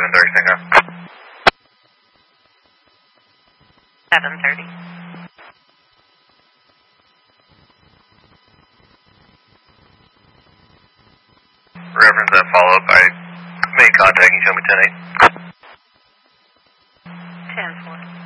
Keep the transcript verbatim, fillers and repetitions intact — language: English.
seven thirty, Synchro. seven thirty. Reference that follow-up. I made contact. Can you show me ten eight? ten four.